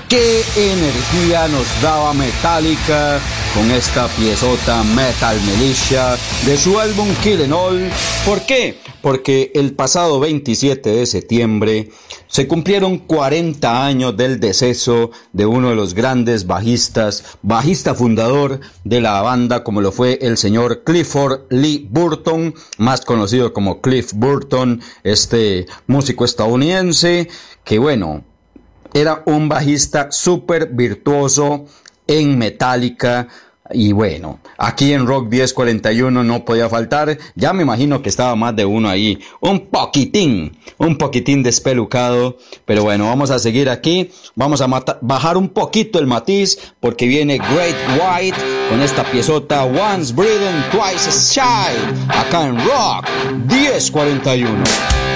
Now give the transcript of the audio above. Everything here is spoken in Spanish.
qué energía nos daba Metallica con esta piezota Metal Militia de su álbum Kill 'Em All. ¿Por qué? Porque el pasado 27 de septiembre se cumplieron 40 años del deceso de uno de los grandes bajista fundador de la banda, como lo fue el señor Clifford Lee Burton, más conocido como Cliff Burton, este músico estadounidense, que bueno, era un bajista súper virtuoso en Metallica. Y bueno, aquí en Rock 1041 no podía faltar, ya me imagino que estaba más de uno ahí, un poquitín despelucado, pero bueno, vamos a seguir aquí, vamos a bajar un poquito el matiz, porque viene Great White con esta piezota Once Breathing, Twice Shy, acá en Rock 1041.